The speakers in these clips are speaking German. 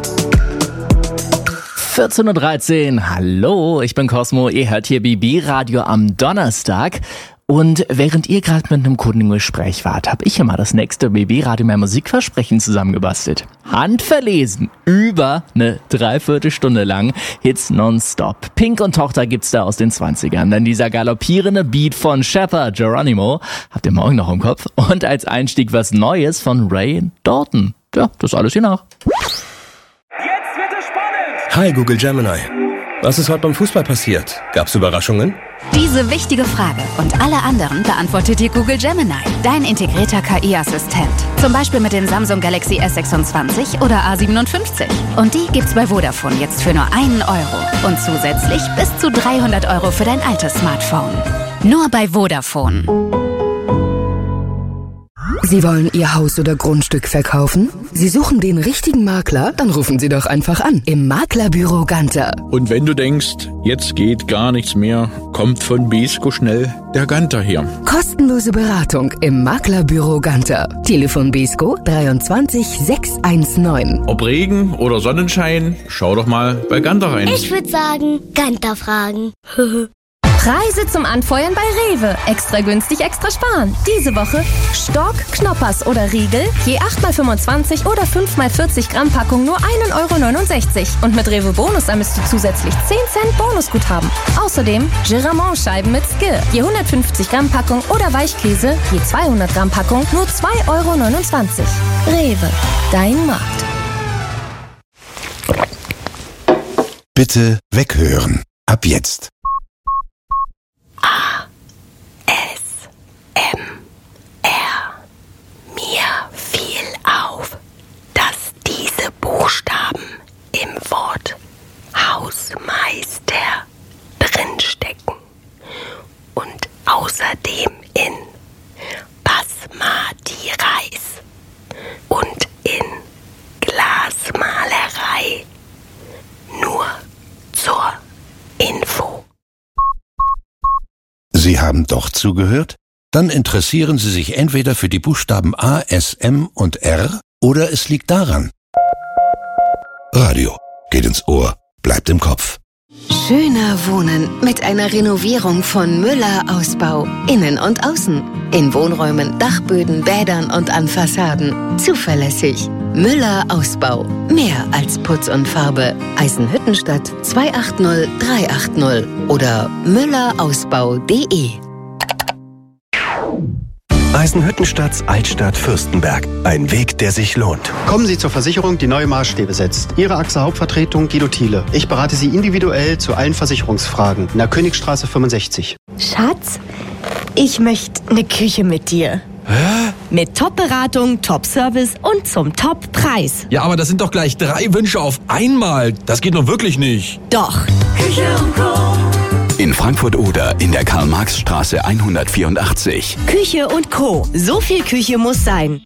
14.13 Uhr, hallo, ich bin Cosmo, ihr hört hier BB Radio am Donnerstag. Und während ihr gerade mit einem Kundengespräch wart, habe ich ja mal das nächste BB Radio mehr Musikversprechen zusammengebastelt. Handverlesen, über eine Dreiviertelstunde lang, Hits nonstop. Pink und Tochter gibt's da aus den 20ern. Dann dieser galoppierende Beat von Shepherd Geronimo, habt ihr morgen noch im Kopf. Und als Einstieg was Neues von Ray Dalton. Ja, das alles hier nach. Jetzt wird es spannend! Hi Google Gemini. Was ist heute beim Fußball passiert? Gab's Überraschungen? Diese wichtige Frage und alle anderen beantwortet dir Google Gemini, dein integrierter KI-Assistent. Zum Beispiel mit dem Samsung Galaxy S26 oder A57. Und die gibt's bei Vodafone jetzt für nur 1 Euro. Und zusätzlich bis zu 300 Euro für dein altes Smartphone. Nur bei Vodafone. Sie wollen Ihr Haus oder Grundstück verkaufen? Sie suchen den richtigen Makler? Dann rufen Sie doch einfach an im Maklerbüro Ganter. Und wenn du denkst, jetzt geht gar nichts mehr, kommt von Besko schnell der Ganter her. Kostenlose Beratung im Maklerbüro Ganter. Telefon Besko 23 619. Ob Regen oder Sonnenschein, schau doch mal bei Ganter rein. Ich würde sagen, Ganter fragen. Preise zum Anfeuern bei Rewe. Extra günstig, extra sparen. Diese Woche Stork, Knoppers oder Riegel, je 8x25 oder 5x40 Gramm Packung nur 1,69 Euro. Und mit Rewe Bonus ermisst du zusätzlich 10 Cent Bonusguthaben. Außerdem Giramont-Scheiben mit Skill, je 150 Gramm Packung oder Weichkäse, je 200 Gramm Packung nur 2,29 Euro. Rewe, dein Markt. Bitte weghören. Ab jetzt. Mir fiel auf, dass diese Buchstaben im Wort Hausmeister drinstecken und außerdem in Basmati Reis und in Glasmalerei. Nur zur Info. Sie haben doch zugehört? Dann interessieren Sie sich entweder für die Buchstaben A, S, M und R oder es liegt daran. Radio geht ins Ohr, bleibt im Kopf. Schöner Wohnen mit einer Renovierung von Müller Ausbau. Innen und außen. In Wohnräumen, Dachböden, Bädern und an Fassaden. Zuverlässig. Müller Ausbau. Mehr als Putz und Farbe. Eisenhüttenstadt 280 380 oder müllerausbau.de. Eisenhüttenstadts Altstadt Fürstenberg. Ein Weg, der sich lohnt. Kommen Sie zur Versicherung, die neue Maßstäbe setzt. Ihre AXA Hauptvertretung Guido Thiele. Ich berate Sie individuell zu allen Versicherungsfragen. In der Königstraße 65. Schatz, ich möchte eine Küche mit dir. Hä? Mit Top-Beratung, Top-Service und zum Top-Preis. Ja, aber das sind doch gleich 3 Wünsche auf einmal. Das geht doch wirklich nicht. Doch. Küche und Co. In Frankfurt-Oder in der Karl-Marx-Straße 184. Küche und Co. So viel Küche muss sein.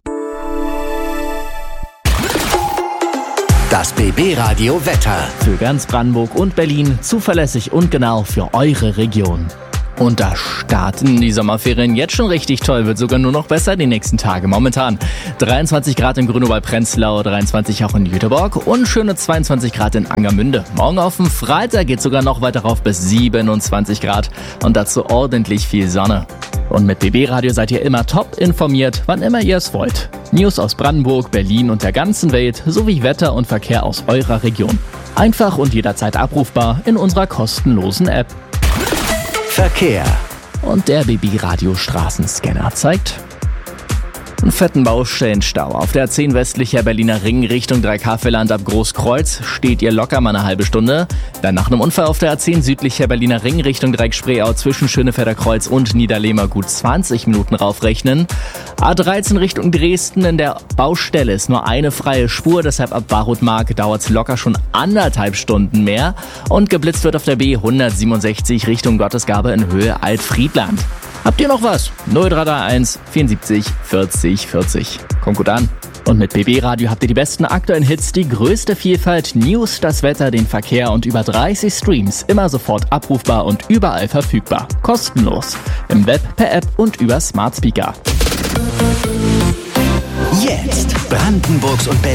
Das BB-Radio Wetter. Für ganz Brandenburg und Berlin zuverlässig und genau für eure Region. Und da starten die Sommerferien jetzt schon richtig toll, wird sogar nur noch besser die nächsten Tage. Momentan 23 Grad in Grünwald-Prenzlau, 23 auch in Jüterbog und schöne 22 Grad in Angermünde. Morgen auf dem Freitag geht sogar noch weiter rauf bis 27 Grad und dazu ordentlich viel Sonne. Und mit BB Radio seid ihr immer top informiert, wann immer ihr es wollt. News aus Brandenburg, Berlin und der ganzen Welt sowie Wetter und Verkehr aus eurer Region. Einfach und jederzeit abrufbar in unserer kostenlosen App. Verkehr. Und der BB Radio Straßenscanner zeigt einen fetten Baustellenstau. Auf der A10 westlicher Berliner Ring Richtung Dreikaffelland ab Großkreuz steht ihr locker mal eine halbe Stunde. Dann nach einem Unfall auf der A10 südlicher Berliner Ring Richtung Dreieck-Spreeau zwischen Schönefelder Kreuz und Niederlehmer gut 20 Minuten raufrechnen. A13 Richtung Dresden, in der Baustelle ist nur eine freie Spur, deshalb ab Barutmark dauert es locker schon 1,5 Stunden mehr. Und geblitzt wird auf der B167 Richtung Gottesgabe in Höhe Altfriedland. Habt ihr noch was? 0331 74 40 40. Kommt gut an. Und mit BB Radio habt ihr die besten aktuellen Hits, die größte Vielfalt, News, das Wetter, den Verkehr und über 30 Streams. Immer sofort abrufbar und überall verfügbar. Kostenlos. Im Web, per App und über Smart Speaker. Jetzt Brandenburgs und Berlin.